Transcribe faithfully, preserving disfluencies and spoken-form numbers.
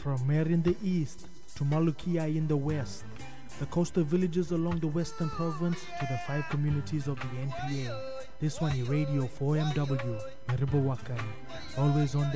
From Mer in the east to Malukia in the west, the coastal villages along the western province to the five communities of the N P A. This one is Radio four M W, Meribawakani, always on